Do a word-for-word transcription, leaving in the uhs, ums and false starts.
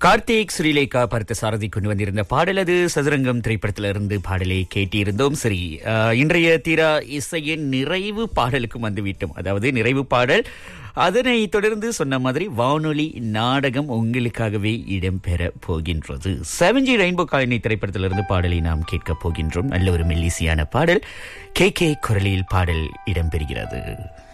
கார்த்திக் ஸ்ரீலேகா பருத்த சாரதி கொண்டு வந்திருந்த பாடல் அது சதுரங்கம் திரைப்படத்திலிருந்து பாடலை கேட்டிருந்தோம். சரி, அஹ், இன்றைய தீரா இசையின் நிறைவு பாடலுக்கும் வந்துவிட்டோம். அதாவது நிறைவு பாடல், அதனை தொடர்ந்து சொன்ன மாதிரி வானொலி நாடகம் உங்களுக்காகவே இடம்பெற போகின்றது. செவன் ஜி ரெயின்போ காலனி திரைப்படத்திலிருந்து பாடலை நாம் கேட்க போகின்றோம். நல்ல ஒரு மெல்லிசையான பாடல், கே கே குரலில் பாடல் இடம்பெறுகிறது.